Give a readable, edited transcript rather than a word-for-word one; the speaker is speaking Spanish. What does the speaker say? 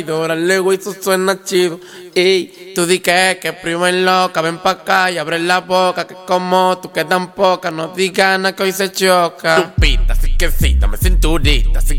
Ahora luego eso suena chido. Ey, tú di que primo es loca. Ven pa' acá y abre la boca. Que como tú que tan poca. No digas nada que hoy se choca. Tu pita, así que sí, dame cinturita. Así